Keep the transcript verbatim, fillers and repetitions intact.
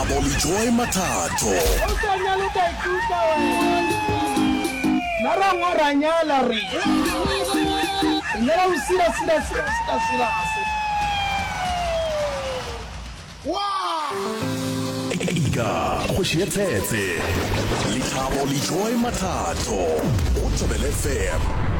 Lethabo le Joy Mathatho. O ka nyalo ka ikuta wena. Nara ngwaranyala re. Nyala usira sira sira sira sira. Wow! Ika khoshi yetsetse. Lethabo le Joy Mathatho. O Thobela F M.